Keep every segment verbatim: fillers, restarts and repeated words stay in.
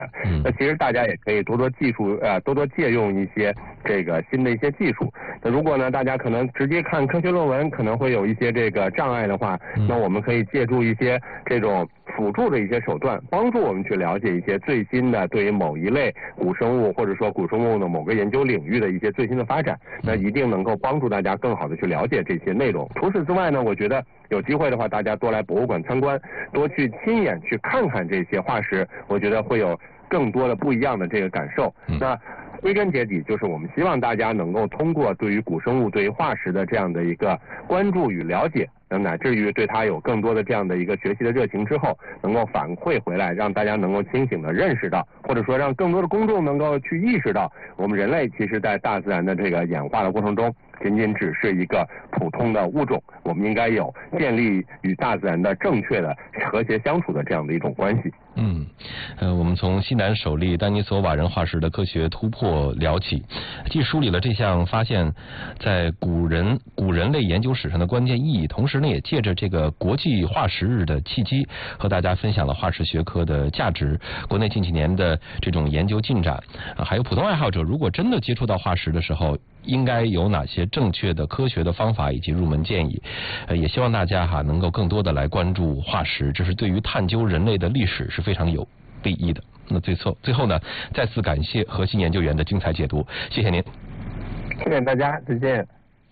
嗯、那其实大家也可以多多技术呃多多借用一些这个新的一些技术。那如果呢大家可能直接看科学论文可能会有一些这个障碍的话，嗯、那我们可以借助一些这种辅助的一些手段，帮助我们去了解一些最新的对于某一类古生物或者说古生物的某个研究领域的一些最新的发展，那一定能够帮助大家更好的去了解这些内容。除此之外呢，我觉得有机会的话，大家多来博物馆参观，多去亲眼去看看这些化石，我觉得会有更多的不一样的这个感受。嗯、那归根结底，就是我们希望大家能够通过对于古生物、对于化石的这样的一个关注与了解，乃至于对它有更多的这样的一个学习的热情之后，能够反馈回来，让大家能够清醒的认识到，或者说让更多的公众能够去意识到，我们人类其实在大自然的这个演化的过程中，仅仅只是一个普通的物种，我们应该有建立与大自然的正确的和谐相处的这样的一种关系。 嗯，呃，我们从西南首例丹尼索瓦人化石的科学突破聊起，既梳理了这项发现在古人古人类研究史上的关键意义，同时呢，也借着这个国际化石日的契机，和大家分享了化石学科的价值，国内近几年的这种研究进展，啊，还有普通爱好者如果真的接触到化石的时候，应该有哪些正确的科学的方法以及入门建议。呃，也希望大家哈能够更多的来关注化石，这是对于探究人类的历史是非常有裨益的。那最后最后呢，再次感谢核心研究员的精彩解读，谢谢您。 谢谢大家，再见。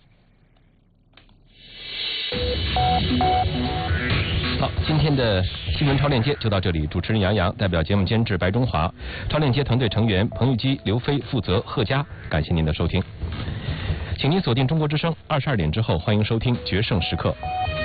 好，今天的新闻超链接就到这里。主持人杨洋，代表节目监制白中华，超链接团队成员彭玉基、刘飞，负责贺佳。感谢您的收听，请您锁定中国之声，二十二点之后欢迎收听决胜时刻。